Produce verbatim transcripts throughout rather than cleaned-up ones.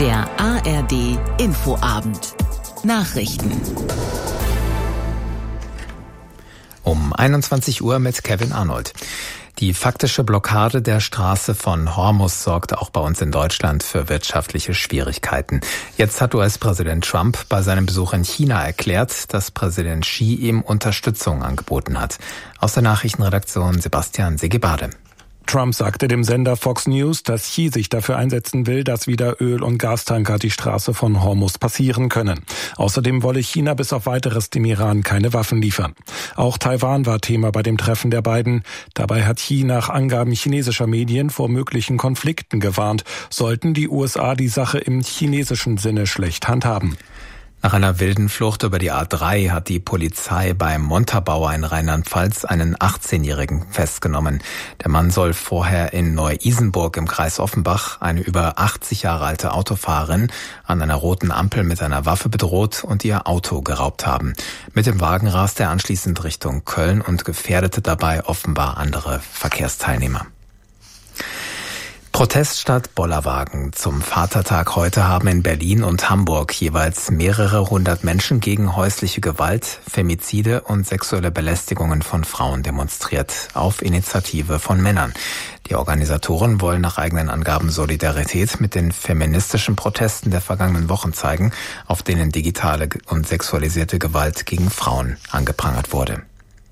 Der A R D Infoabend. Nachrichten. Um einundzwanzig Uhr mit Kevin Arnold. Die faktische Blockade der Straße von Hormuz sorgte auch bei uns in Deutschland für wirtschaftliche Schwierigkeiten. Jetzt hat U S-Präsident Trump bei seinem Besuch in China erklärt, dass Präsident Xi ihm Unterstützung angeboten hat. Aus der Nachrichtenredaktion Sebastian Segebade. Trump sagte dem Sender Fox News, dass Xi sich dafür einsetzen will, dass wieder Öl- und Gastanker die Straße von Hormuz passieren können. Außerdem wolle China bis auf Weiteres dem Iran keine Waffen liefern. Auch Taiwan war Thema bei dem Treffen der beiden. Dabei hat Xi nach Angaben chinesischer Medien vor möglichen Konflikten gewarnt, sollten die U S A die Sache im chinesischen Sinne schlecht handhaben. Nach einer wilden Flucht über die A drei hat die Polizei bei Montabaur in Rheinland-Pfalz einen achtzehnjährigen festgenommen. Der Mann soll vorher in Neu-Isenburg im Kreis Offenbach eine über achtzig Jahre alte Autofahrerin an einer roten Ampel mit einer Waffe bedroht und ihr Auto geraubt haben. Mit dem Wagen raste er anschließend Richtung Köln und gefährdete dabei offenbar andere Verkehrsteilnehmer. Protest statt Bollerwagen. Zum Vatertag heute haben in Berlin und Hamburg jeweils mehrere hundert Menschen gegen häusliche Gewalt, Femizide und sexuelle Belästigungen von Frauen demonstriert, auf Initiative von Männern. Die Organisatoren wollen nach eigenen Angaben Solidarität mit den feministischen Protesten der vergangenen Wochen zeigen, auf denen digitale und sexualisierte Gewalt gegen Frauen angeprangert wurde.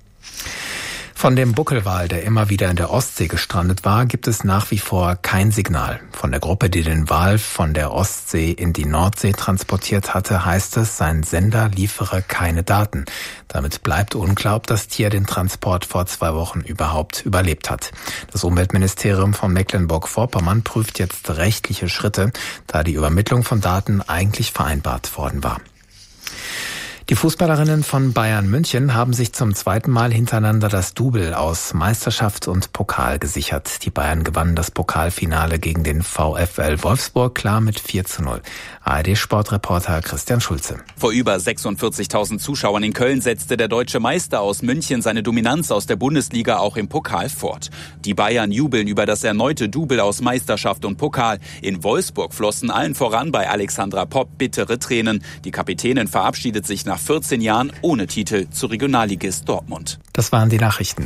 Von dem Buckelwal, der immer wieder in der Ostsee gestrandet war, gibt es nach wie vor kein Signal. Von der Gruppe, die den Wal von der Ostsee in die Nordsee transportiert hatte, heißt es, sein Sender liefere keine Daten. Damit bleibt unklar, ob das Tier den Transport vor zwei Wochen überhaupt überlebt hat. Das Umweltministerium von Mecklenburg-Vorpommern prüft jetzt rechtliche Schritte, da die Übermittlung von Daten eigentlich vereinbart worden war. Die Fußballerinnen von Bayern München haben sich zum zweiten Mal hintereinander das Double aus Meisterschaft und Pokal gesichert. Die Bayern gewannen das Pokalfinale gegen den VfL Wolfsburg klar mit vier zu null. A R D-Sportreporter Christian Schulze. Vor über sechsundvierzigtausend Zuschauern in Köln setzte der deutsche Meister aus München seine Dominanz aus der Bundesliga auch im Pokal fort. Die Bayern jubeln über das erneute Double aus Meisterschaft und Pokal. In Wolfsburg flossen allen voran bei Alexandra Popp bittere Tränen. Die Kapitänin verabschiedet sich nach vierzehn Jahren ohne Titel zu Regionalligist Dortmund. Das waren die Nachrichten.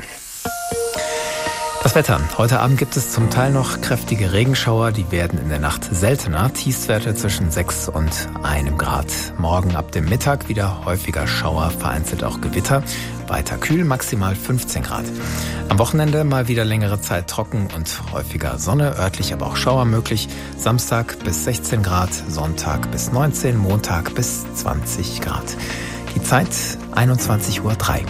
Das Wetter. Heute Abend gibt es zum Teil noch kräftige Regenschauer. Die werden in der Nacht seltener. Tiefstwerte zwischen sechs und einem Grad. Morgen ab dem Mittag wieder häufiger Schauer, vereinzelt auch Gewitter. Weiter kühl, maximal fünfzehn Grad. Am Wochenende mal wieder längere Zeit trocken und häufiger Sonne, örtlich aber auch Schauer möglich. Samstag bis sechzehn Grad, Sonntag bis neunzehn, Montag bis zwanzig Grad. Die Zeit einundzwanzig Uhr drei.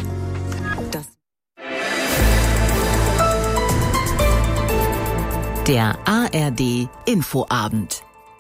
Der A R D Infoabend.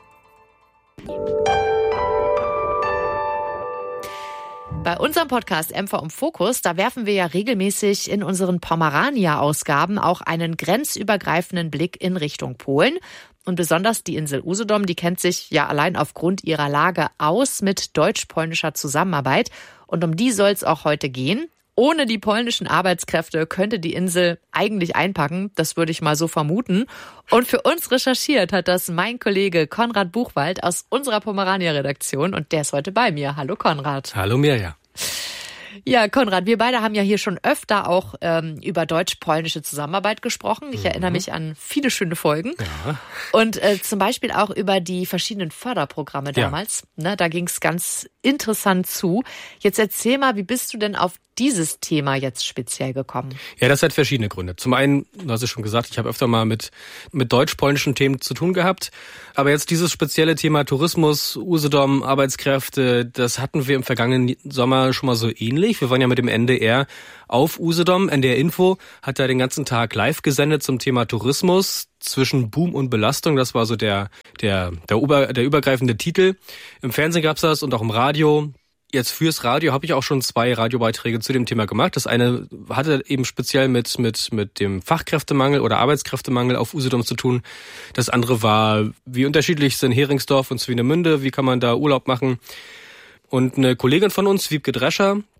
Bei unserem Podcast M V im Fokus, da werfen wir ja regelmäßig in unseren Pomerania-Ausgaben auch einen grenzübergreifenden Blick in Richtung Polen. Und besonders die Insel Usedom, die kennt sich ja allein aufgrund ihrer Lage aus mit deutsch-polnischer Zusammenarbeit. Und um die soll es auch heute gehen. Ohne die polnischen Arbeitskräfte könnte die Insel eigentlich einpacken, das würde ich mal so vermuten. Und für uns recherchiert hat das mein Kollege Konrad Buchwald aus unserer Pomerania-Redaktion und der ist heute bei mir. Hallo Konrad. Hallo Mirja. Ja, Konrad, wir beide haben ja hier schon öfter auch ähm, über deutsch-polnische Zusammenarbeit gesprochen. Ich mhm. erinnere mich an viele schöne Folgen. Ja. Und äh, zum Beispiel auch über die verschiedenen Förderprogramme damals. Ja. Ne, da ging es ganz interessant zu. Jetzt erzähl mal, wie bist du denn auf dieses Thema jetzt speziell gekommen? Ja, das hat verschiedene Gründe. Zum einen, du hast es schon gesagt, ich habe öfter mal mit mit deutsch-polnischen Themen zu tun gehabt. Aber jetzt dieses spezielle Thema Tourismus, Usedom, Arbeitskräfte, das hatten wir im vergangenen Sommer schon mal so ähnlich. Wir waren ja mit dem N D R auf Usedom. N D R Info hat da den ganzen Tag live gesendet zum Thema Tourismus zwischen Boom und Belastung. Das war so der der der, Über, der übergreifende Titel. Im Fernsehen gab's das und auch im Radio. Jetzt fürs Radio habe ich auch schon zwei Radiobeiträge zu dem Thema gemacht. Das eine hatte eben speziell mit mit mit dem Fachkräftemangel oder Arbeitskräftemangel auf Usedom zu tun. Das andere war, wie unterschiedlich sind Heringsdorf und Swinemünde, wie kann man da Urlaub machen. Und eine Kollegin von uns, Wiebke Drescher,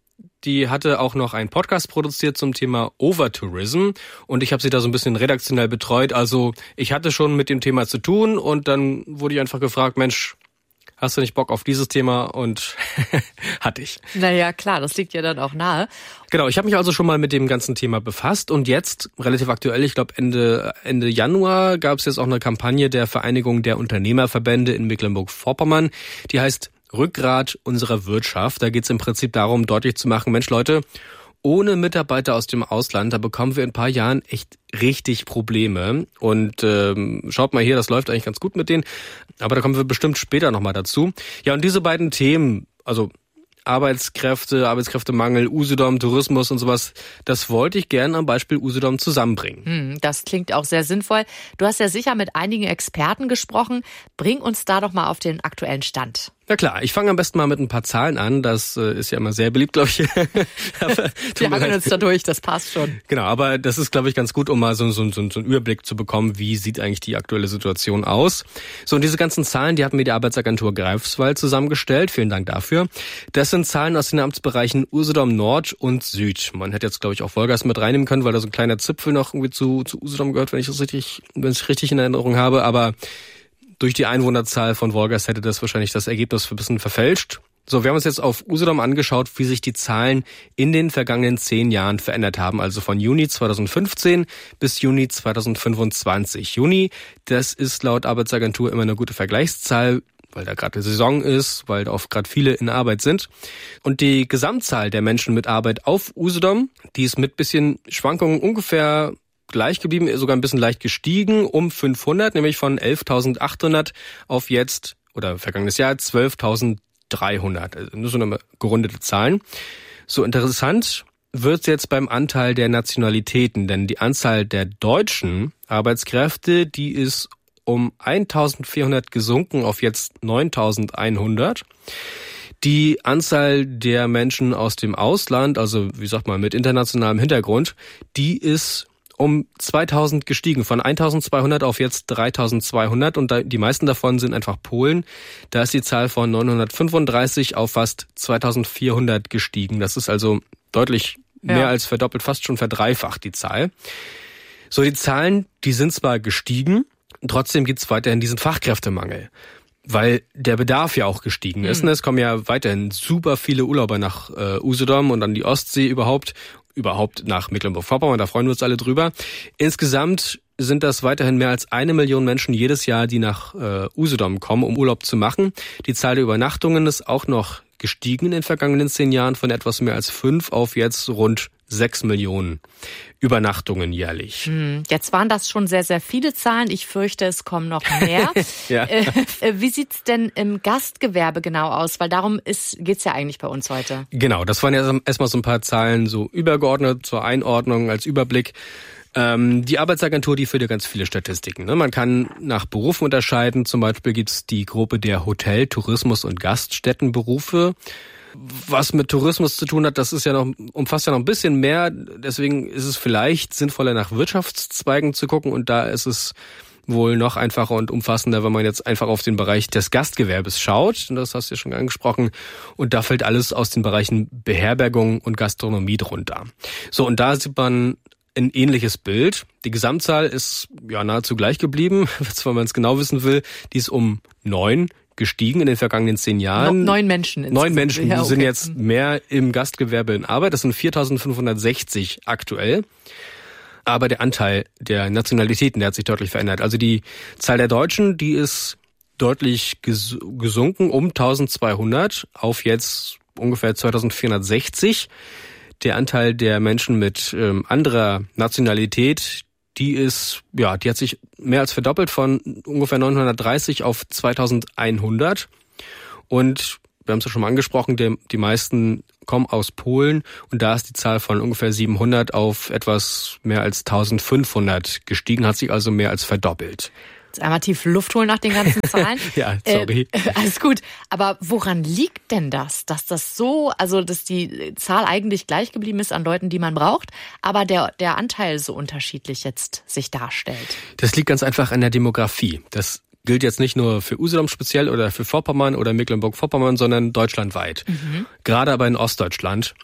die hatte auch noch einen Podcast produziert zum Thema Overtourism und ich habe sie da so ein bisschen redaktionell betreut. Also ich hatte schon mit dem Thema zu tun und dann wurde ich einfach gefragt, Mensch, hast du nicht Bock auf dieses Thema? Und hatte ich. Naja, klar, das liegt ja dann auch nahe. Genau, ich habe mich also schon mal mit dem ganzen Thema befasst und jetzt, relativ aktuell, ich glaube Ende Ende Januar, gab es jetzt auch eine Kampagne der Vereinigung der Unternehmerverbände in Mecklenburg-Vorpommern, die heißt Rückgrat unserer Wirtschaft. Da geht es im Prinzip darum, deutlich zu machen, Mensch Leute, ohne Mitarbeiter aus dem Ausland, da bekommen wir in ein paar Jahren echt richtig Probleme. Und ähm, schaut mal hier, das läuft eigentlich ganz gut mit denen. Aber da kommen wir bestimmt später nochmal dazu. Ja, und diese beiden Themen, also Arbeitskräfte, Arbeitskräftemangel, Usedom, Tourismus und sowas, das wollte ich gerne am Beispiel Usedom zusammenbringen. Hm, das klingt auch sehr sinnvoll. Du hast ja sicher mit einigen Experten gesprochen. Bring uns da doch mal auf den aktuellen Stand. Na klar, ich fange am besten mal mit ein paar Zahlen an. Das äh, ist ja immer sehr beliebt, glaube ich. aber, Wir hangeln uns da durch, das passt schon. Genau, aber das ist, glaube ich, ganz gut, um mal so, so, so, so einen Überblick zu bekommen, wie sieht eigentlich die aktuelle Situation aus. So, und diese ganzen Zahlen, die hat mir die Arbeitsagentur Greifswald zusammengestellt. Vielen Dank dafür. Das sind Zahlen aus den Amtsbereichen Usedom Nord und Süd. Man hätte jetzt, glaube ich, auch Wolgast mit reinnehmen können, weil da so ein kleiner Zipfel noch irgendwie zu, zu Usedom gehört, wenn ich das richtig, wenn ich richtig in Erinnerung habe. Aber durch die Einwohnerzahl von Wolgast hätte das wahrscheinlich das Ergebnis ein bisschen verfälscht. So, wir haben uns jetzt auf Usedom angeschaut, wie sich die Zahlen in den vergangenen zehn Jahren verändert haben. Also von Juni zweitausendfünfzehn bis Juni zweitausendfünfundzwanzig. Juni, das ist laut Arbeitsagentur immer eine gute Vergleichszahl, weil da gerade Saison ist, weil da oft gerade viele in Arbeit sind. Und die Gesamtzahl der Menschen mit Arbeit auf Usedom, die ist mit bisschen Schwankungen ungefähr gleich geblieben, sogar ein bisschen leicht gestiegen um fünfhundert, nämlich von elftausendachthundert auf jetzt, oder vergangenes Jahr, zwölftausenddreihundert. Also nur so eine gerundete Zahlen. So interessant wird jetzt beim Anteil der Nationalitäten, denn die Anzahl der deutschen Arbeitskräfte, die ist um eintausendvierhundert gesunken auf jetzt neuntausendeinhundert. Die Anzahl der Menschen aus dem Ausland, also wie sagt man, mit internationalem Hintergrund, die ist um zweitausend gestiegen, von eintausendzweihundert auf jetzt dreitausendzweihundert und die meisten davon sind einfach Polen. Da ist die Zahl von neunhundertfünfunddreißig auf fast zweitausendvierhundert gestiegen. Das ist also deutlich mehr ja. als verdoppelt, fast schon verdreifacht die Zahl. So, die Zahlen, die sind zwar gestiegen, trotzdem gibt es weiterhin diesen Fachkräftemangel, weil der Bedarf ja auch gestiegen ist. Mhm. Es kommen ja weiterhin super viele Urlauber nach äh, Usedom und an die Ostsee überhaupt, überhaupt nach Mecklenburg-Vorpommern, da freuen wir uns alle drüber. Insgesamt sind das weiterhin mehr als eine Million Menschen jedes Jahr, die nach äh, Usedom kommen, um Urlaub zu machen. Die Zahl der Übernachtungen ist auch noch gestiegen in den vergangenen zehn Jahren von etwas mehr als fünf auf jetzt rund sechs Millionen Übernachtungen jährlich. Jetzt waren das schon sehr, sehr viele Zahlen. Ich fürchte, es kommen noch mehr. ja. äh, wie sieht's denn im Gastgewerbe genau aus? Weil darum ist, geht's ja eigentlich bei uns heute. Genau, das waren ja erstmal so ein paar Zahlen so übergeordnet zur Einordnung als Überblick. Ähm, die Arbeitsagentur, die führt ja ganz viele Statistiken. Ne? Man kann nach Berufen unterscheiden. Zum Beispiel gibt's die Gruppe der Hotel-, Tourismus- und Gaststättenberufe. Was mit Tourismus zu tun hat, das ist ja noch, umfasst ja noch ein bisschen mehr. Deswegen ist es vielleicht sinnvoller, nach Wirtschaftszweigen zu gucken. Und da ist es wohl noch einfacher und umfassender, wenn man jetzt einfach auf den Bereich des Gastgewerbes schaut. Und das hast du ja schon angesprochen. Und da fällt alles aus den Bereichen Beherbergung und Gastronomie drunter. So, und da sieht man ein ähnliches Bild. Die Gesamtzahl ist ja nahezu gleich geblieben, wenn man es genau wissen will. Die ist um neun gestiegen in den vergangenen zehn Jahren. No, neun Menschen. Neun Menschen ja, okay. sind jetzt mehr im Gastgewerbe in Arbeit. Das sind viertausendfünfhundertsechzig aktuell. Aber der Anteil der Nationalitäten, der hat sich deutlich verändert. Also die Zahl der Deutschen, die ist deutlich ges- gesunken um eintausendzweihundert auf jetzt ungefähr zweitausendvierhundertsechzig. Der Anteil der Menschen mit ähm, anderer Nationalität, die ist, ja, die hat sich mehr als verdoppelt von ungefähr neunhundertdreißig auf zweitausendeinhundert. Und wir haben es ja schon mal angesprochen, die, die meisten kommen aus Polen und da ist die Zahl von ungefähr siebenhundert auf etwas mehr als eintausendfünfhundert gestiegen, hat sich also mehr als verdoppelt. Einmal tief Luft holen nach den ganzen Zahlen. ja, sorry. Äh, alles gut. Aber woran liegt denn das, dass das so, also dass die Zahl eigentlich gleich geblieben ist an Leuten, die man braucht, aber der, der Anteil so unterschiedlich jetzt sich darstellt? Das liegt ganz einfach an der Demografie. Das gilt jetzt nicht nur für Usedom speziell oder für Vorpommern oder Mecklenburg-Vorpommern, sondern deutschlandweit. Mhm. Gerade aber in Ostdeutschland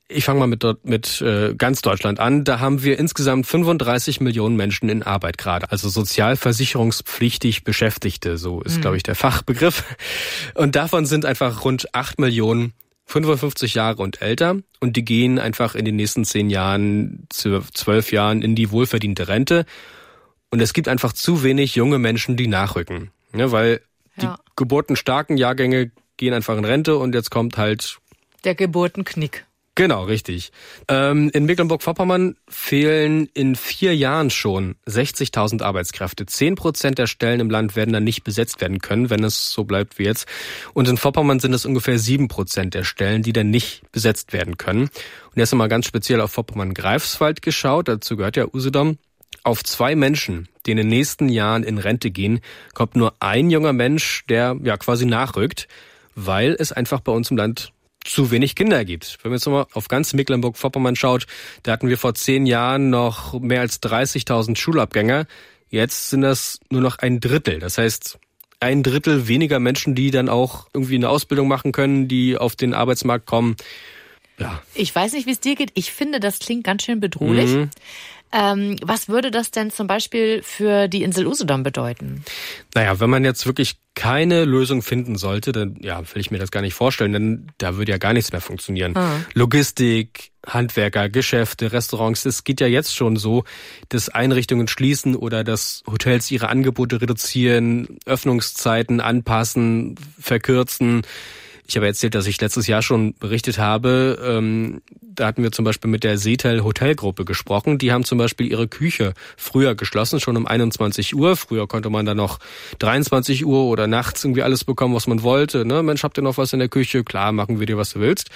Ich fange mal mit, mit äh, ganz Deutschland an. Da haben wir insgesamt fünfunddreißig Millionen Menschen in Arbeit gerade. Also sozialversicherungspflichtig Beschäftigte, so ist, mhm. glaube ich, der Fachbegriff. Und davon sind einfach rund acht Millionen fünfundfünfzig Jahre und älter. Und die gehen einfach in den nächsten zehn Jahren, zwölf Jahren in die wohlverdiente Rente. Und es gibt einfach zu wenig junge Menschen, die nachrücken. Ja, weil ja. die geburtenstarken Jahrgänge gehen einfach in Rente und jetzt kommt halt der Geburtenknick. Genau, richtig. Ähm, in Mecklenburg-Vorpommern fehlen in vier Jahren schon sechzigtausend Arbeitskräfte. Zehn Prozent der Stellen im Land werden dann nicht besetzt werden können, wenn es so bleibt wie jetzt. Und in Vorpommern sind es ungefähr sieben Prozent der Stellen, die dann nicht besetzt werden können. Und jetzt mal ganz speziell auf Vorpommern-Greifswald geschaut. Dazu gehört ja Usedom. Auf zwei Menschen, die in den nächsten Jahren in Rente gehen, kommt nur ein junger Mensch, der ja quasi nachrückt, weil es einfach bei uns im Land zu wenig Kinder gibt. Wenn man jetzt nochmal auf ganz Mecklenburg-Vorpommern schaut, da hatten wir vor zehn Jahren noch mehr als dreißigtausend Schulabgänger. Jetzt sind das nur noch ein Drittel. Das heißt, ein Drittel weniger Menschen, die dann auch irgendwie eine Ausbildung machen können, die auf den Arbeitsmarkt kommen. Ja. Ich weiß nicht, wie es dir geht. Ich finde, das klingt ganz schön bedrohlich. Mhm. Ähm, was würde das denn zum Beispiel für die Insel Usedom bedeuten? Naja, wenn man jetzt wirklich keine Lösung finden sollte, dann ja, will ich mir das gar nicht vorstellen, denn da würde ja gar nichts mehr funktionieren. Ah. Logistik, Handwerker, Geschäfte, Restaurants, es geht ja jetzt schon so, dass Einrichtungen schließen oder dass Hotels ihre Angebote reduzieren, Öffnungszeiten anpassen, verkürzen. Ich habe erzählt, dass ich letztes Jahr schon berichtet habe, ähm, da hatten wir zum Beispiel mit der Seetel Hotelgruppe gesprochen. Die haben zum Beispiel ihre Küche früher geschlossen, schon um einundzwanzig Uhr. Früher konnte man dann noch dreiundzwanzig Uhr oder nachts irgendwie alles bekommen, was man wollte. Ne? Mensch, habt ihr noch was in der Küche? Klar, machen wir dir, was du willst.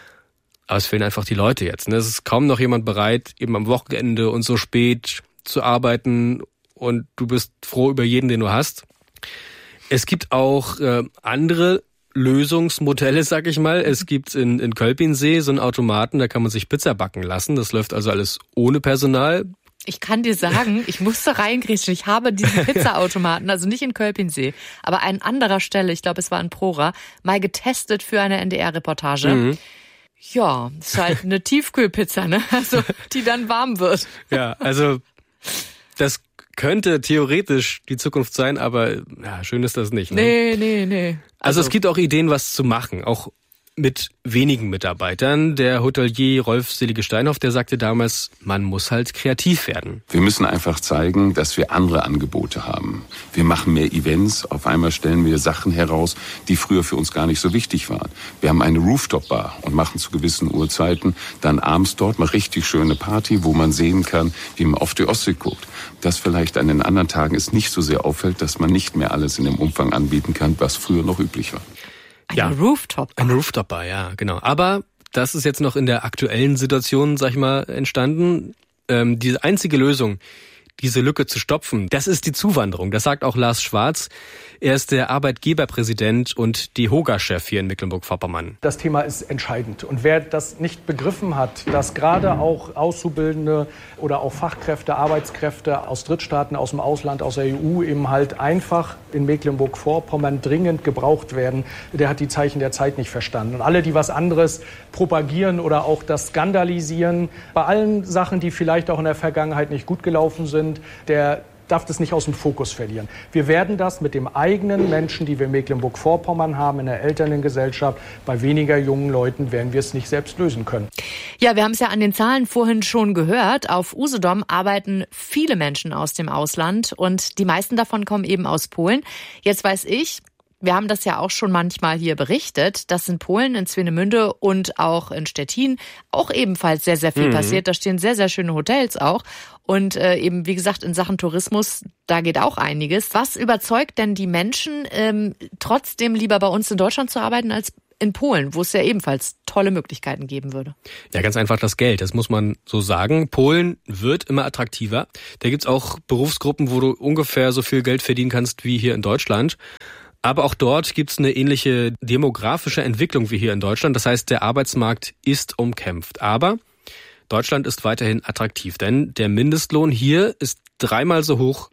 Aber es fehlen einfach die Leute jetzt. Ne? Es ist kaum noch jemand bereit, eben am Wochenende und so spät zu arbeiten. Und du bist froh über jeden, den du hast. Es gibt auch äh, andere Lösungsmodelle, sag ich mal. Es gibt in, in Kölpinsee so einen Automaten, da kann man sich Pizza backen lassen. Das läuft also alles ohne Personal. Ich kann dir sagen, ich musste reingrätschen. Ich habe diesen Pizzaautomaten, also nicht in Kölpinsee, aber an anderer Stelle, ich glaube, es war in Prora, mal getestet für eine N D R-Reportage. Mhm. Ja, ist halt eine Tiefkühlpizza, ne? Also, die dann warm wird. Ja, also das könnte theoretisch die Zukunft sein, aber ja, schön ist das nicht. Ne? Nee, nee, nee. Also, also es gibt auch Ideen, was zu machen, auch mit wenigen Mitarbeitern. Der Hotelier Rolf Selige-Steinhoff, der sagte damals, man muss halt kreativ werden. Wir müssen einfach zeigen, dass wir andere Angebote haben. Wir machen mehr Events, auf einmal stellen wir Sachen heraus, die früher für uns gar nicht so wichtig waren. Wir haben eine Rooftop-Bar und machen zu gewissen Uhrzeiten dann abends dort mal richtig schöne Party, wo man sehen kann, wie man auf die Ostsee guckt. Das vielleicht an den anderen Tagen ist nicht so sehr auffällt, dass man nicht mehr alles in dem Umfang anbieten kann, was früher noch üblich war. Eine ja, Rooftop-Bar. Eine Rooftop-Bar, ja, genau. Aber das ist jetzt noch in der aktuellen Situation, sag ich mal, entstanden. Ähm, diese einzige Lösung, diese Lücke zu stopfen, das ist die Zuwanderung. Das sagt auch Lars Schwarz. Er ist der Arbeitgeberpräsident und D E H O G A-Chef hier in Mecklenburg-Vorpommern. Das Thema ist entscheidend. Und wer das nicht begriffen hat, dass gerade auch Auszubildende oder auch Fachkräfte, Arbeitskräfte aus Drittstaaten, aus dem Ausland, aus der E U eben halt einfach in Mecklenburg-Vorpommern dringend gebraucht werden, der hat die Zeichen der Zeit nicht verstanden. Und alle, die was anderes propagieren oder auch das skandalisieren, bei allen Sachen, die vielleicht auch in der Vergangenheit nicht gut gelaufen sind, der darf das nicht aus dem Fokus verlieren. Wir werden das mit dem eigenen Menschen, die wir in Mecklenburg-Vorpommern haben, in der Elternengesellschaft, bei weniger jungen Leuten werden wir es nicht selbst lösen können. Ja, wir haben es ja an den Zahlen vorhin schon gehört. Auf Usedom arbeiten viele Menschen aus dem Ausland und die meisten davon kommen eben aus Polen. Jetzt weiß ich, wir haben das ja auch schon manchmal hier berichtet, dass in Polen, in Swinemünde und auch in Stettin auch ebenfalls sehr, sehr viel mhm. passiert. Da stehen sehr, sehr schöne Hotels auch. Und äh, eben, wie gesagt, in Sachen Tourismus, da geht auch einiges. Was überzeugt denn die Menschen, ähm, trotzdem lieber bei uns in Deutschland zu arbeiten als in Polen, wo es ja ebenfalls tolle Möglichkeiten geben würde? Ja, ganz einfach das Geld, das muss man so sagen. Polen wird immer attraktiver. Da gibt's auch Berufsgruppen, wo du ungefähr so viel Geld verdienen kannst wie hier in Deutschland. Aber auch dort gibt's eine ähnliche demografische Entwicklung wie hier in Deutschland. Das heißt, der Arbeitsmarkt ist umkämpft. Aber Deutschland ist weiterhin attraktiv, denn der Mindestlohn hier ist dreimal so hoch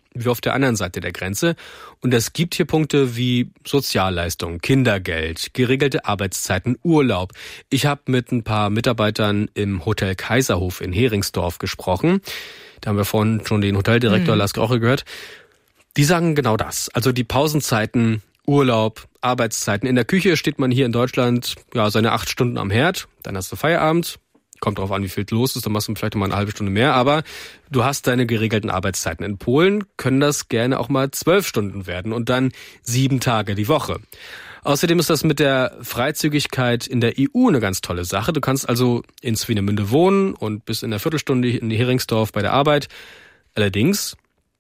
wie auf der anderen Seite der Grenze. Und es gibt hier Punkte wie Sozialleistungen, Kindergeld, geregelte Arbeitszeiten, Urlaub. Ich habe mit ein paar Mitarbeitern im Hotel Kaiserhof in Heringsdorf gesprochen. Da haben wir vorhin schon den Hoteldirektor mhm. Lars Groche gehört. Die sagen genau das. Also die Pausenzeiten, Urlaub, Arbeitszeiten. In der Küche steht man hier in Deutschland ja seine acht Stunden am Herd. Dann hast du Feierabend. Kommt drauf an, wie viel los ist, dann machst du vielleicht mal eine halbe Stunde mehr, aber du hast deine geregelten Arbeitszeiten. In Polen können das gerne auch mal zwölf Stunden werden und dann sieben Tage die Woche. Außerdem ist das mit der Freizügigkeit in der E U eine ganz tolle Sache. Du kannst also in Swinemünde wohnen und bist in einer Viertelstunde in Heringsdorf bei der Arbeit. Allerdings,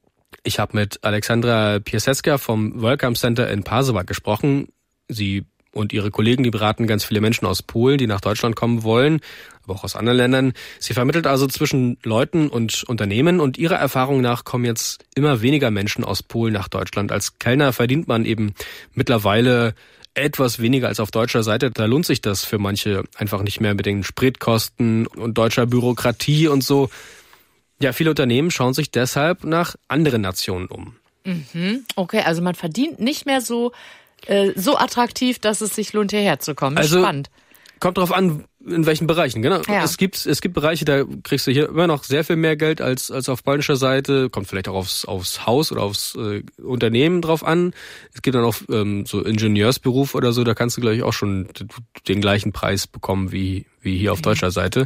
ich habe mit Alexandra Piasecka vom Welcome Center in Pasewalk gesprochen. Sie und ihre Kollegen, die beraten ganz viele Menschen aus Polen, die nach Deutschland kommen wollen, aber auch aus anderen Ländern. Sie vermittelt also zwischen Leuten und Unternehmen und ihrer Erfahrung nach kommen jetzt immer weniger Menschen aus Polen nach Deutschland. Als Kellner verdient man eben mittlerweile etwas weniger als auf deutscher Seite. Da lohnt sich das für manche einfach nicht mehr mit den Spritkosten und deutscher Bürokratie und so. Ja, viele Unternehmen schauen sich deshalb nach anderen Nationen um. Mhm. Okay, also man verdient nicht mehr so so attraktiv, dass es sich lohnt, hierher zu kommen. Also, spannend. Kommt drauf an, in welchen Bereichen. Genau. Ja. Es gibt es gibt Bereiche, da kriegst du hier immer noch sehr viel mehr Geld als als auf polnischer Seite. Kommt vielleicht auch aufs aufs Haus oder aufs äh, Unternehmen drauf an. Es gibt dann auch ähm, so Ingenieursberuf oder so. Da kannst du, glaube ich, auch schon den gleichen Preis bekommen wie wie hier auf mhm. deutscher Seite.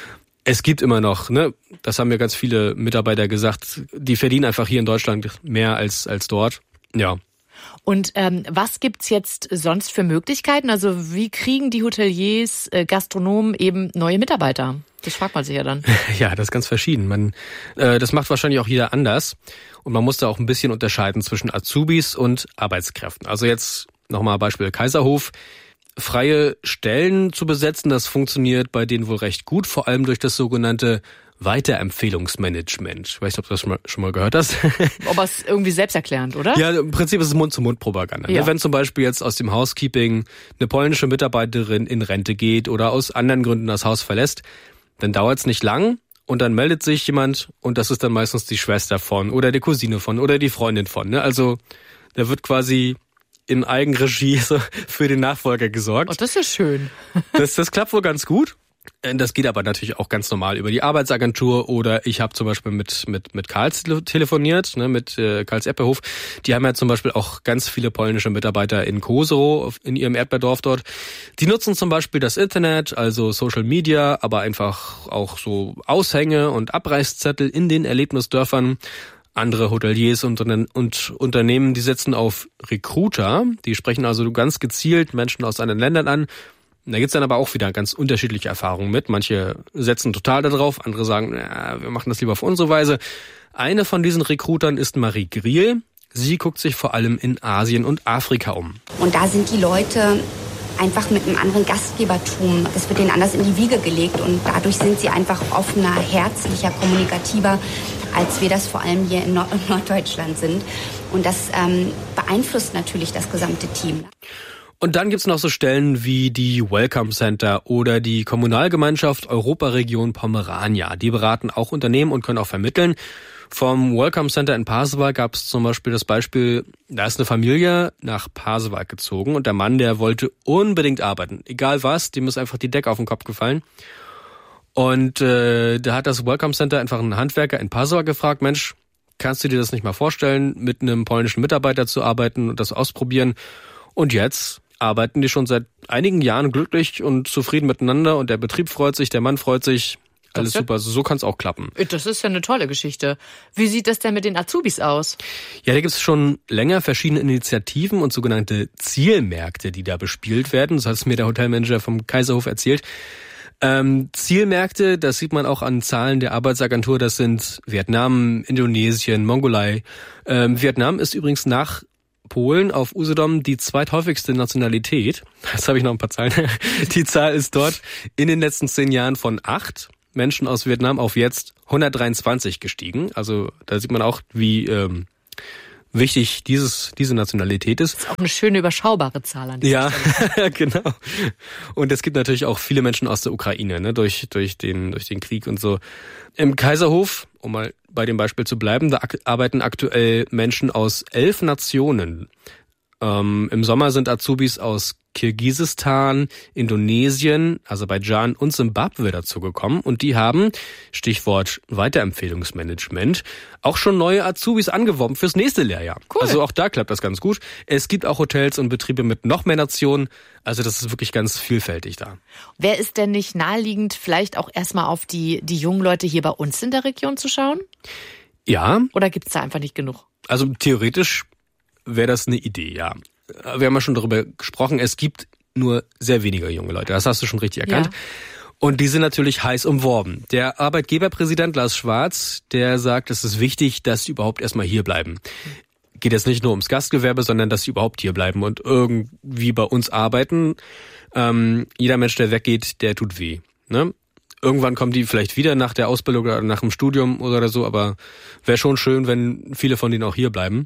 Es gibt immer noch, ne, das haben mir ganz viele Mitarbeiter gesagt, die verdienen einfach hier in Deutschland mehr als als dort. Ja. Und ähm, was gibt's jetzt sonst für Möglichkeiten? Also wie kriegen die Hoteliers, äh, Gastronomen eben neue Mitarbeiter? Das fragt man sich ja dann. Ja, das ist ganz verschieden. Man, äh, das macht wahrscheinlich auch jeder anders. Und man muss da auch ein bisschen unterscheiden zwischen Azubis und Arbeitskräften. Also jetzt nochmal Beispiel Kaiserhof. Freie Stellen zu besetzen, das funktioniert bei denen wohl recht gut, vor allem durch das sogenannte Weiterempfehlungsmanagement. Ich weiß nicht, ob du das schon mal, schon mal gehört hast. Aber es ist irgendwie selbsterklärend, oder? Ja, im Prinzip ist es Mund-zu-Mund-Propaganda. Ja. Wenn zum Beispiel jetzt aus dem Housekeeping eine polnische Mitarbeiterin in Rente geht oder aus anderen Gründen das Haus verlässt, dann dauert es nicht lang und dann meldet sich jemand und das ist dann meistens die Schwester von oder die Cousine von oder die Freundin von. Ne? Also da wird quasi in Eigenregie so für den Nachfolger gesorgt. Oh, das ist schön. Das, das klappt wohl ganz gut. Das geht aber natürlich auch ganz normal über die Arbeitsagentur oder ich habe zum Beispiel mit mit mit Karls telefoniert, ne, mit äh, Karls Erdbeerhof. Die haben ja zum Beispiel auch ganz viele polnische Mitarbeiter in Koserow, in ihrem Erdbeerdorf dort. Die nutzen zum Beispiel das Internet, also Social Media, aber einfach auch so Aushänge und Abreißzettel in den Erlebnisdörfern. Andere Hoteliers und, und Unternehmen, die setzen auf Recruiter. Die sprechen also ganz gezielt Menschen aus anderen Ländern an. Da gibt's dann aber auch wieder ganz unterschiedliche Erfahrungen mit. Manche setzen total darauf, andere sagen, ja, wir machen das lieber auf unsere Weise. Eine von diesen Recruitern ist Marie Griel. Sie guckt sich vor allem in Asien und Afrika um. Und da sind die Leute einfach mit einem anderen Gastgebertum. Das wird denen anders in die Wiege gelegt und dadurch sind sie einfach offener, herzlicher, kommunikativer, als wir das vor allem hier in Nord- Norddeutschland sind. Und das ähm, beeinflusst natürlich das gesamte Team. Und dann gibt's noch so Stellen wie die Welcome Center oder die Kommunalgemeinschaft Europaregion Pomerania. Die beraten auch Unternehmen und können auch vermitteln. Vom Welcome Center in Pasewalk gab es zum Beispiel das Beispiel, da ist eine Familie nach Pasewalk gezogen und der Mann, der wollte unbedingt arbeiten. Egal was, dem ist einfach die Decke auf den Kopf gefallen. Und äh, da hat das Welcome Center einfach einen Handwerker in Pasewalk gefragt, Mensch, kannst du dir das nicht mal vorstellen, mit einem polnischen Mitarbeiter zu arbeiten und das ausprobieren? Und jetzt arbeiten die schon seit einigen Jahren glücklich und zufrieden miteinander und der Betrieb freut sich, der Mann freut sich. Alles super, also so kann es auch klappen. Das ist ja eine tolle Geschichte. Wie sieht das denn mit den Azubis aus? Ja, da gibt es schon länger verschiedene Initiativen und sogenannte Zielmärkte, die da bespielt werden. Das hat mir der Hotelmanager vom Kaiserhof erzählt. Ähm, Zielmärkte, das sieht man auch an Zahlen der Arbeitsagentur, das sind Vietnam, Indonesien, Mongolei. Ähm, Vietnam ist übrigens nach Polen auf Usedom die zweithäufigste Nationalität. Jetzt habe ich noch ein paar Zahlen. Die Zahl ist dort in den letzten zehn Jahren von acht Menschen aus Vietnam auf jetzt hundertdreiundzwanzig gestiegen. Also da sieht man auch, wie ähm, wichtig dieses diese Nationalität ist. Das ist auch eine schöne, überschaubare Zahl an dieser Stelle. Ja, genau. Und es gibt natürlich auch viele Menschen aus der Ukraine, ne, durch durch den durch den Krieg und so. Im Kaiserhof, um mal bei dem Beispiel zu bleiben, da ak- arbeiten aktuell Menschen aus elf Nationen. Ähm, Im Sommer sind Azubis aus Kirgisistan, Indonesien, Aserbaidschan und Simbabwe dazugekommen und die haben, Stichwort Weiterempfehlungsmanagement, auch schon neue Azubis angeworben fürs nächste Lehrjahr. Cool. Also auch da klappt das ganz gut. Es gibt auch Hotels und Betriebe mit noch mehr Nationen, also das ist wirklich ganz vielfältig da. Wäre es denn nicht naheliegend, vielleicht auch erstmal auf die, die jungen Leute hier bei uns in der Region zu schauen? Ja. Oder gibt es da einfach nicht genug? Also theoretisch wäre das eine Idee, ja. Wir haben ja schon darüber gesprochen, es gibt nur sehr wenige junge Leute. Das hast du schon richtig erkannt. Ja. Und die sind natürlich heiß umworben. Der Arbeitgeberpräsident Lars Schwarz, der sagt, es ist wichtig, dass die überhaupt erstmal hier bleiben. Geht jetzt nicht nur ums Gastgewerbe, sondern dass sie überhaupt hier bleiben und irgendwie bei uns arbeiten. Ähm, jeder Mensch, der weggeht, der tut weh. Ne? Irgendwann kommen die vielleicht wieder nach der Ausbildung oder nach dem Studium oder so, aber wäre schon schön, wenn viele von denen auch hier bleiben.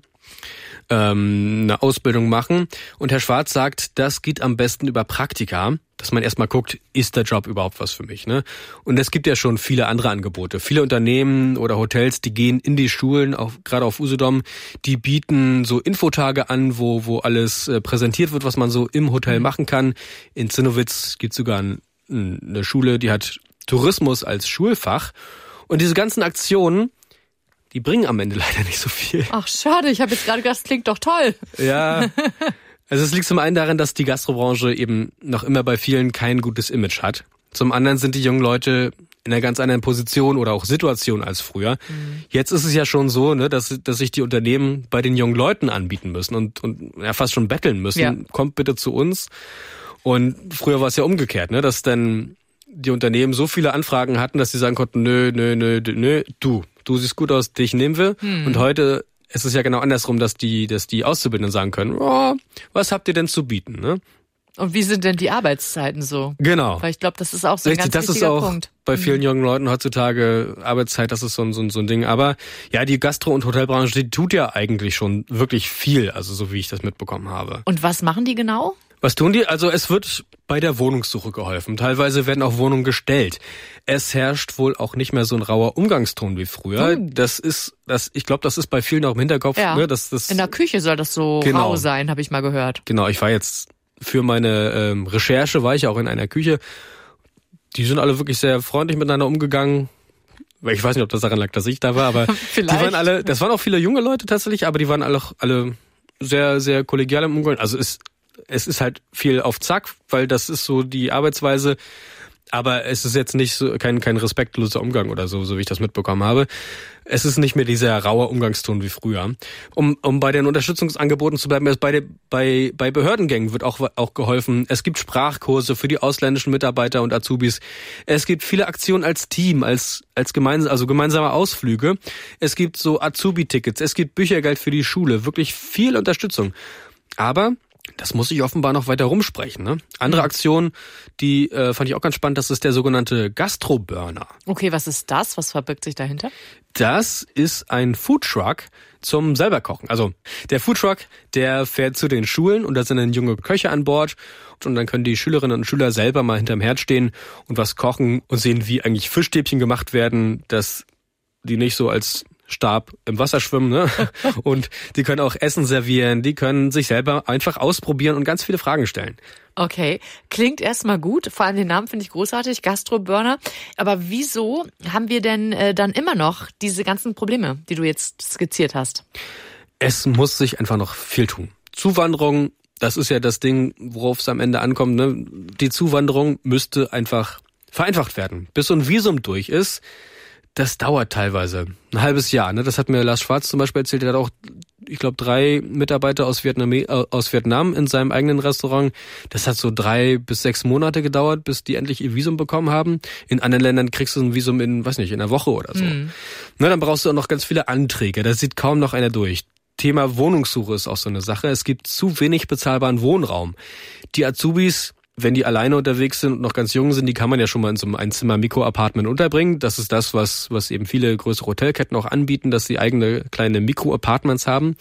Eine Ausbildung machen. Und Herr Schwarz sagt, das geht am besten über Praktika, dass man erstmal guckt, ist der Job überhaupt was für mich, ne? Und es gibt ja schon viele andere Angebote. Viele Unternehmen oder Hotels, die gehen in die Schulen, auch gerade auf Usedom, die bieten so Infotage an, wo wo alles äh, präsentiert wird, was man so im Hotel machen kann. In Zinnowitz gibt es sogar ein, eine Schule, die hat Tourismus als Schulfach. Und diese ganzen Aktionen, die bringen am Ende leider nicht so viel. Ach, schade. Ich habe jetzt gerade gedacht, das klingt doch toll. Ja, also es liegt zum einen daran, dass die Gastrobranche eben noch immer bei vielen kein gutes Image hat. Zum anderen sind die jungen Leute in einer ganz anderen Position oder auch Situation als früher. Mhm. Jetzt ist es ja schon so, ne, dass, dass sich die Unternehmen bei den jungen Leuten anbieten müssen und, und ja, fast schon betteln müssen. Ja. Kommt bitte zu uns. Und früher war es ja umgekehrt, ne, dass dann die Unternehmen so viele Anfragen hatten, dass sie sagen konnten, nö, nö, nö, nö, du. Du siehst gut aus, dich nehmen wir. Hm. Und heute ist es ja genau andersrum, dass die, dass die Auszubildenden sagen können, oh, was habt ihr denn zu bieten, ne? Und wie sind denn die Arbeitszeiten so? Genau. Weil ich glaube, das ist auch so ein Richtig, ganz das wichtiger ist auch Punkt. Bei vielen jungen Leuten heutzutage Arbeitszeit, das ist so ein, so ein, so ein Ding. Aber ja, die Gastro- und Hotelbranche, die tut ja eigentlich schon wirklich viel, also so wie ich das mitbekommen habe. Und was machen die genau? Was tun die? Also es wird bei der Wohnungssuche geholfen. Teilweise werden auch Wohnungen gestellt. Es herrscht wohl auch nicht mehr so ein rauer Umgangston wie früher. Hm. Das ist, das, ich glaube, das ist bei vielen auch im Hinterkopf. Ja. Ne, dass das in der Küche soll das so genau. rau sein, habe ich mal gehört. Genau, ich war jetzt für meine ähm, Recherche, war ich auch in einer Küche. Die sind alle wirklich sehr freundlich miteinander umgegangen. Ich weiß nicht, ob das daran lag, dass ich da war, aber die waren alle, das waren auch viele junge Leute tatsächlich, aber die waren alle, alle sehr, sehr kollegial im Umgang. Also es Es ist halt viel auf Zack, weil das ist so die Arbeitsweise. Aber es ist jetzt nicht so kein kein respektloser Umgang oder so, so wie ich das mitbekommen habe. Es ist nicht mehr dieser raue Umgangston wie früher. Um um bei den Unterstützungsangeboten zu bleiben, bei bei bei Behördengängen wird auch auch geholfen. Es gibt Sprachkurse für die ausländischen Mitarbeiter und Azubis. Es gibt viele Aktionen als Team, als als gemeinsam also gemeinsame Ausflüge. Es gibt so Azubi-Tickets, es gibt Büchergeld für die Schule, wirklich viel Unterstützung. Aber das muss ich offenbar noch weiter rumsprechen. Ne? Andere Aktion, die äh, fand ich auch ganz spannend, das ist der sogenannte Gastro-Burner. Okay, was ist das? Was verbirgt sich dahinter? Das ist ein Foodtruck zum selber kochen. Also der Foodtruck, der fährt zu den Schulen und da sind dann junge Köche an Bord und dann können die Schülerinnen und Schüler selber mal hinterm Herd stehen und was kochen und sehen, wie eigentlich Fischstäbchen gemacht werden, dass die nicht so als Stab im Wasser schwimmen, ne? Und die können auch Essen servieren, die können sich selber einfach ausprobieren und ganz viele Fragen stellen. Okay, klingt erstmal gut, vor allem den Namen finde ich großartig, Gastro-Burner. Aber wieso haben wir denn äh, dann immer noch diese ganzen Probleme, die du jetzt skizziert hast? Es muss sich einfach noch viel tun. Zuwanderung, das ist ja das Ding, worauf es am Ende ankommt, ne? Die Zuwanderung müsste einfach vereinfacht werden. Bis so ein Visum durch ist, das dauert teilweise ein halbes Jahr. Ne? Das hat mir Lars Schwarz zum Beispiel erzählt. Er hat auch, ich glaube, drei Mitarbeiter aus Vietnam, aus Vietnam in seinem eigenen Restaurant. Das hat so drei bis sechs Monate gedauert, bis die endlich ihr Visum bekommen haben. In anderen Ländern kriegst du ein Visum in, weiß nicht, in einer Woche oder so. Mhm. Ne, dann brauchst du auch noch ganz viele Anträge. Da sieht kaum noch einer durch. Thema Wohnungssuche ist auch so eine Sache. Es gibt zu wenig bezahlbaren Wohnraum. Die Azubis, wenn die alleine unterwegs sind und noch ganz jung sind, die kann man ja schon mal in so einem Einzimmer-Mikro-Apartment unterbringen. Das ist das, was was eben viele größere Hotelketten auch anbieten, dass sie eigene kleine Mikro-Apartments haben.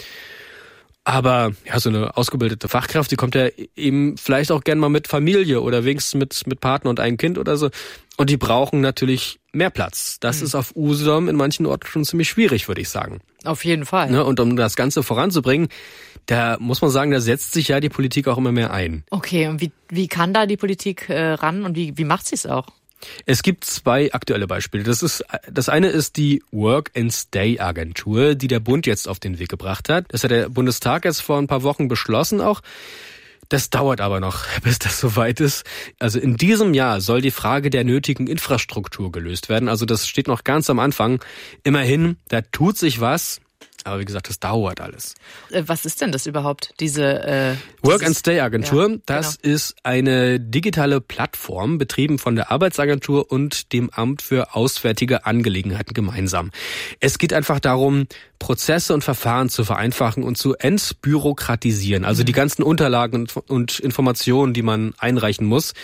Aber ja, so eine ausgebildete Fachkraft, die kommt ja eben vielleicht auch gern mal mit Familie oder wenigstens mit mit Partner und einem Kind oder so. Und die brauchen natürlich mehr Platz. Das mhm. ist auf Usedom in manchen Orten schon ziemlich schwierig, würde ich sagen. Auf jeden Fall. Ne? Und um das Ganze voranzubringen, da muss man sagen, da setzt sich ja die Politik auch immer mehr ein. Okay, und wie wie kann da die Politik äh, ran und wie wie macht sie es auch? Es gibt zwei aktuelle Beispiele. Das ist, das eine ist die Work-and-Stay-Agentur, die der Bund jetzt auf den Weg gebracht hat. Das hat der Bundestag jetzt vor ein paar Wochen beschlossen auch. Das dauert aber noch, bis das soweit ist. Also in diesem Jahr soll die Frage der nötigen Infrastruktur gelöst werden. Also das steht noch ganz am Anfang. Immerhin, da tut sich was. Aber wie gesagt, das dauert alles. Was ist denn das überhaupt, diese äh, Work-and-Stay-Agentur? Ja, das genau. ist eine digitale Plattform, betrieben von der Arbeitsagentur und dem Amt für Auswärtige Angelegenheiten gemeinsam. Es geht einfach darum, Prozesse und Verfahren zu vereinfachen und zu entbürokratisieren. Also mhm. die ganzen Unterlagen und Informationen, die man einreichen muss,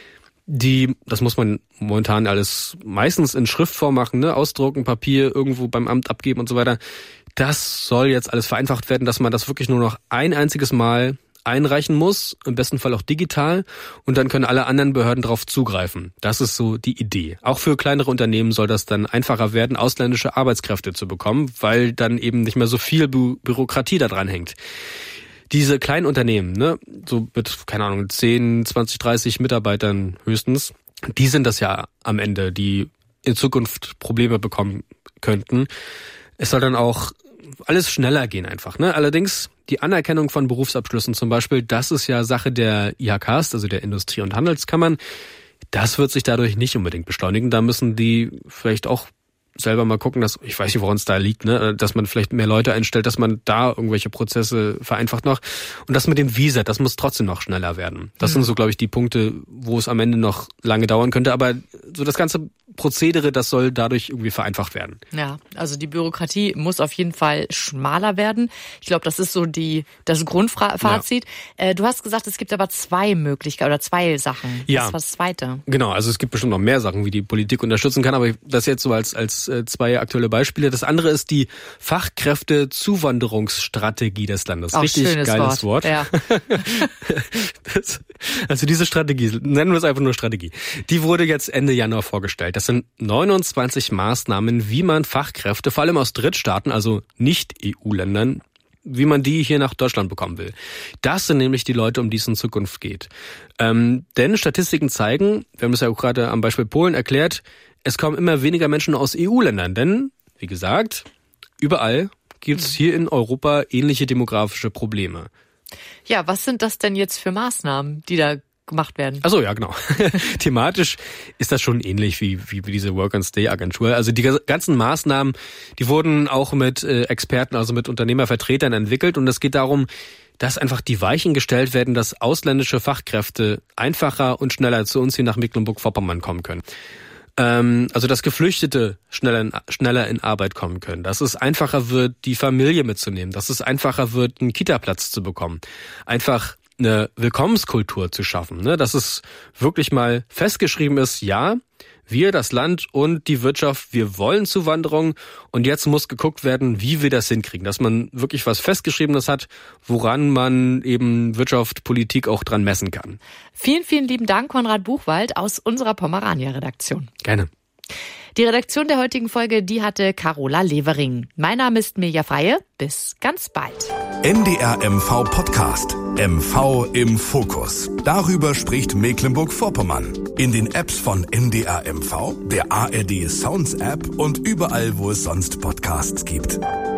die, das muss man momentan alles meistens in Schriftform machen, ne, ausdrucken, Papier irgendwo beim Amt abgeben und so weiter. Das soll jetzt alles vereinfacht werden, dass man das wirklich nur noch ein einziges Mal einreichen muss, im besten Fall auch digital, und dann können alle anderen Behörden darauf zugreifen. Das ist so die Idee. Auch für kleinere Unternehmen soll das dann einfacher werden, ausländische Arbeitskräfte zu bekommen, weil dann eben nicht mehr so viel Bü- Bürokratie da dran hängt. Diese kleinen Unternehmen, ne, so mit, keine Ahnung, zehn, zwanzig, dreißig Mitarbeitern höchstens, die sind das ja am Ende, die in Zukunft Probleme bekommen könnten. Es soll dann auch alles schneller gehen einfach, ne? Allerdings die Anerkennung von Berufsabschlüssen zum Beispiel, das ist ja Sache der I H Ks, also der Industrie- und Handelskammern. Das wird sich dadurch nicht unbedingt beschleunigen. Da müssen die vielleicht auch selber mal gucken, dass, ich weiß nicht, woran es da liegt, ne, dass man vielleicht mehr Leute einstellt, dass man da irgendwelche Prozesse vereinfacht noch. Und das mit dem Visa, das muss trotzdem noch schneller werden. Das mhm. sind so, glaube ich, die Punkte, wo es am Ende noch lange dauern könnte. Aber so das ganze Prozedere, das soll dadurch irgendwie vereinfacht werden. Ja, also die Bürokratie muss auf jeden Fall schmaler werden. Ich glaube, das ist so die das Grundfazit. Ja. Äh, du hast gesagt, es gibt aber zwei Möglichkeiten oder zwei Sachen. Ja. Was war das Zweite? Genau, also es gibt bestimmt noch mehr Sachen, wie die Politik unterstützen kann, aber das jetzt so als als äh, zwei aktuelle Beispiele. Das andere ist die Fachkräfte-Zuwanderungsstrategie des Landes. Auch richtig schönes geiles Wort. Wort. Ja. das, also diese Strategie, nennen wir es einfach nur Strategie, die wurde jetzt Ende Januar vorgestellt. Das sind neunundzwanzig Maßnahmen, wie man Fachkräfte, vor allem aus Drittstaaten, also Nicht-E U-Ländern, wie man die hier nach Deutschland bekommen will. Das sind nämlich die Leute, um die es in Zukunft geht. Ähm, denn Statistiken zeigen, wir haben es ja auch gerade am Beispiel Polen erklärt, es kommen immer weniger Menschen aus E U-Ländern. Denn, wie gesagt, überall gibt es hier in Europa ähnliche demografische Probleme. Ja, was sind das denn jetzt für Maßnahmen, die da gemacht werden? Ach so, ja, genau. Thematisch ist das schon ähnlich wie, wie diese Work-and-Stay-Agentur. Also die ganzen Maßnahmen, die wurden auch mit äh, Experten, also mit Unternehmervertretern entwickelt. Und es geht darum, dass einfach die Weichen gestellt werden, dass ausländische Fachkräfte einfacher und schneller zu uns hier nach Mecklenburg-Vorpommern kommen können. Ähm, also dass Geflüchtete schneller in, schneller in Arbeit kommen können. Dass es einfacher wird, die Familie mitzunehmen. Dass es einfacher wird, einen Kita-Platz zu bekommen. Einfach eine Willkommenskultur zu schaffen, ne? Dass es wirklich mal festgeschrieben ist, ja, wir, das Land und die Wirtschaft, wir wollen Zuwanderung und jetzt muss geguckt werden, wie wir das hinkriegen, dass man wirklich was Festgeschriebenes hat, woran man eben Wirtschaft, Politik auch dran messen kann. Vielen, vielen lieben Dank, Konrad Buchwald aus unserer Pomerania-Redaktion. Gerne. Die Redaktion der heutigen Folge, die hatte Carola Levering. Mein Name ist Mirja Freie. Bis ganz bald. N D R M V Podcast. M V im Fokus. Darüber spricht Mecklenburg-Vorpommern. In den Apps von N D R M V, der A R D Sounds App und überall, wo es sonst Podcasts gibt.